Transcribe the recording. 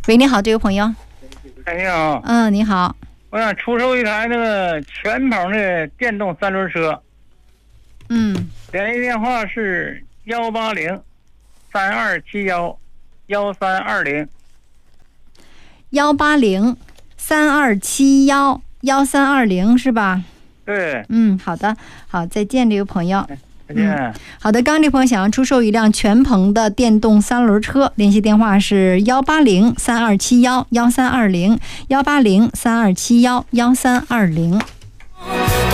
喂，你好，这位朋友。 哎，你好。 你好。 我想出售一台那个全棚的电动三轮车。联系电话是180-3271-1320。 180-3271-1320是吧？ 对。 好的，好，再见，这位朋友。 再见。 好的，刚这朋友想要出售一辆全棚的电动三轮车，联系电话是180-3271-1320，180-3271-1320。